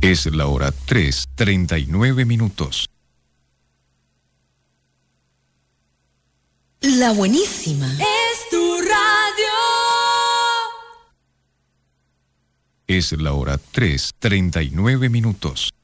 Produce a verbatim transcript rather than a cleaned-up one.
Es la hora tres, treinta y nueve minutos. La buenísima. Es tu radio. Es la hora tres, treinta y nueve minutos.